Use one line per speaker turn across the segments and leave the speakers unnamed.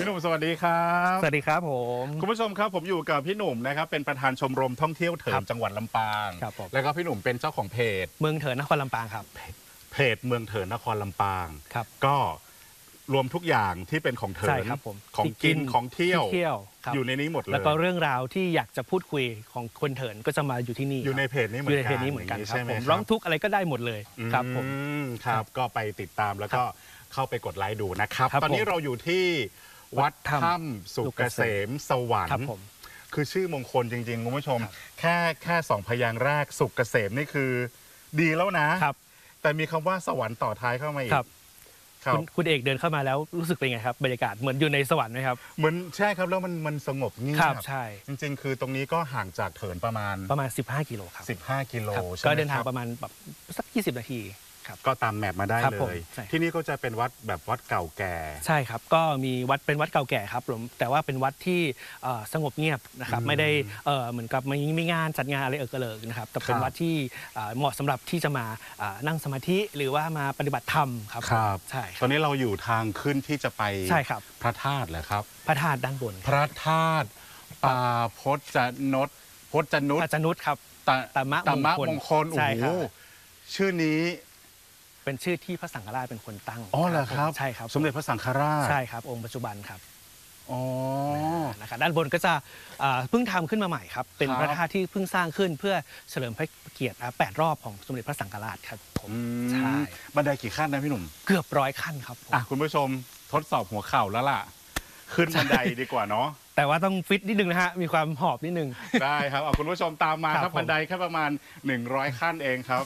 พี่หนุ่มสวัสดีครับ
สวัสดีครับผม
คุณผู้ชมครับผมอยู่กับพี่หนุ่มนะครับเป็นประธานชมรมท่องเที่ยวเถินจังหวัดลำปาง
ครับผม
แล้วก็พี่หนุ่มเป็นเจ้าของเพจ
เมืองเถินนครลำปางครับ
เพจเมืองเถินนครลำปาง
ครับ
ก็รวมทุกอย่างที่เป็นของเถิ
ใช่
น
ครับผม
ของกินของเที่ยว
อยู่
ในนี้หมดเลย
แล้วก็เรื่องราวที่อยากจะพูดคุยของคนเถินก็จะมาอยู่ที่นี่
อยู่ในเพจนี้เหมือนกัน
ครับผมร้องทุกอะไรก็ได้หมดเลยครับผม
ครับก็ไปติดตามแล้วก็เข้าไปกดไลค์ดูนะครับตอนนี้เราอยู่ที่วัดถ้ำสุกเกษมสวรรค์คือชื่อมงคลจริงๆคุณผู้ชมแค่2 พยางค์แรกสุกเกษมนี่คือดีแล้วนะแต่มีคำว่าสวรรค์ต่อท้ายเข้ามาอีก
คุณเอกเดินเข้ามาแล้วรู้สึกเป็นไงครับบรรยากาศเหมือนอยู่ในสวรรค์ไหมครับ
เหมือนใช่ครับแล้วมันสงบเงียบ
ใช่
จริงๆคือตรงนี้ก็ห่างจากเถินประมาณ
15 กิโลครับ
15 กิโล
ก็เดินทางประมาณแบบสัก20 นาที
ก็ตามแมปมาได้เลยที่นี่ก็จะเป็นวัดแบบวัดเก่าแก่
ใช่ครับก็มีวัดเป็นวัดเก่าแก่ครับผมแต่ว่าเป็นวัดที่สงบเงียบนะครับไม่ได้เหมือนกับไม่งานจัดงานอะไรเกริกนะครับแต่เป็นวัดที่เหมาะสำหรับที่จะมานั่งสมาธิหรือว่ามาปฏิบัติธรรมครับ
ใช่ตอนนี้เราอยู่ทางขึ้นที่จะไป
ใช่ครับ
พระธาตุเหรอครับ
พระธาตุด้านบน
พระธาตุป่าพจนุช
ครับตมะมงคล
โอ้โหชื่อนี้
เป็นชื่อที่พระสังฆราชเป็นคนตั้ง
อ๋อเหรอครับ
ใช่ครับ
สมเด็จพระสังฆราช
ใช่ครับองค์ปัจจุบันครับ
อ๋อ
นะครับด้านบนก็จะเพิ่งทำขึ้นมาใหม่ครับเป็นพระธาตุที่เพิ่งสร้างขึ้นเพื่อเฉลิมพระเกียรติ8 รอบของสมเด็จพระสังฆราชครับผม
ใช่บันไดกี่ขั้นนะพี่หนุ่ม
เกือบ100 ขั้นครับ
คุณผู้ชมทดสอบหัวเข่าแล้วล่ะขึ้นบันไดดีกว่าเนาะ
แต่ว่าต้องฟิตนิดนึงนะฮะมีความหอบนิดนึง
ได้ครับคุณผู้ชมตามมาครับบันไดแค่ประมาณ100 ขั้นเองครับ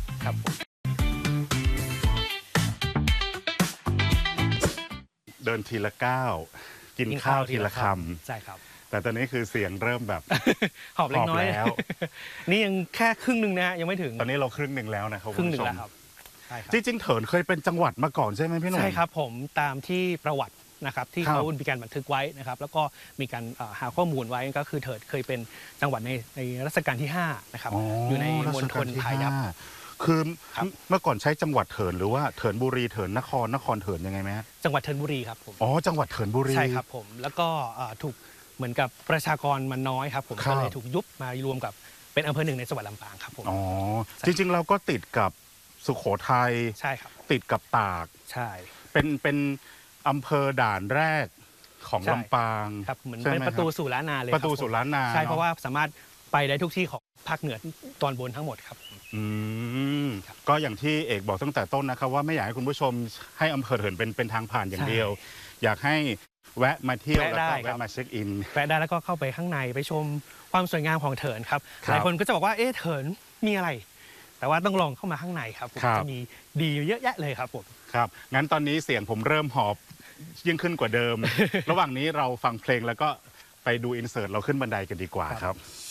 เดินทีละก้าวกินข้าวทีละค
ำใช่ครับ
แต่ตอนนี้คือเสียงเริ่มแบบ
หอบเล็กน้อยแล้วนี่ยังแค่ครึ่งนึงนะยังไม่ถึง
ตอนนี้เราครึ่งนึงแล้วนะครับ
ครึ่งนึงแล้วครับ
จริงๆเถินเคยเป็นจังหวัดมาก่อนใช่ไหมพี่หนุ่ม
ใช่ครับผมตามที่ประวัตินะครับที่เขามีการบันทึกไว้นะครับแล้วก็มีการหาข้อมูลไว้ก็คือเถินเคยเป็นจังหวัดในรัชกาลที่5นะครับอยู่ในมณฑลพายัพ
คือเมื่อก่อนใช้จังหวัดเถินหรือว่าเถินบุรีเถินนครเถินยังไงไหม
จังหวัดเถินบุรีครับผม
จังหวัดเถินบุรี
ใช่ครับผมแล้วก็ถูกเหมือนกับประชากรมันน้อยครับผมก็เลยถูกยุบมารวมกับเป็นอำเภอหนึ่งในจังหวัดลำปางครับผม
จริงๆเราก็ติดกับสุโขทัย
ใช่ครับ
ติดกับตาก
ใช่
เป็นอำเภอด่านแรกของลำปาง
ครับเหมือนเป็นประตูสู่ล้านนาเลย
ประตูสู่ล้านนา
ใช่เพราะว่าสามารถไปได้ทุกที่ของภาคเหนือตอนบนทั้งหมดครับ
ก็อย่างที่เอกบอกตั้งแต่ต้นนะครับว่าไม่อยากให้คุณผู้ชมให้อำเภอเถินเป็นทางผ่านอย่างเดียวอยากให้แวะมาเที่ยวแล้วก็แวะมาเช็คอิน
แวะได้แล้วก็เข้าไปข้างในไปชมความสวยงามของเถินครับหลายคนก็จะบอกว่าเถินมีอะไรแต่ว่าต้องลองเข้ามาข้างในครับจะมีดีเยอะแยะเลยครับผม
ครับงั้นตอนนี้เสียงผมเริ่มหอบยิ่งขึ้นกว่าเดิม ระหว่างนี้เราฟังเพลงแล้วก็ไปดูอินเสิร์ตเราขึ้นบันไดกันดีกว่าครับ